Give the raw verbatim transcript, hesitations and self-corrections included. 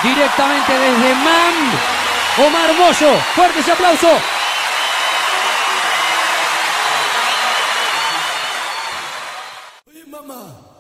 directamente desde M A M, Omar Mollo. Fuerte ese aplauso. Oye, mamá.